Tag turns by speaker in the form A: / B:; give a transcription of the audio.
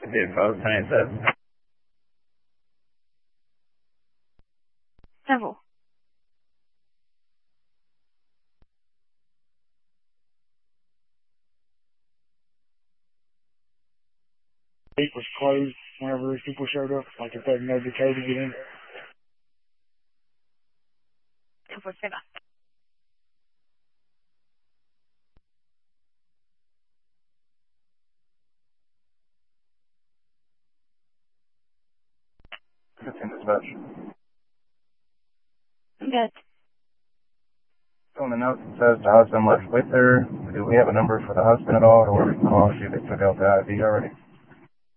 A: Dude, 1227.
B: Several.
C: Gate was closed whenever these people showed up, like if they didn't know the code to get in.
B: 247.
D: Dispatch.
B: Good.
D: On the note, it says the husband left with her. Do we have a number for the husband at all, or we can call see if they took out the ID already?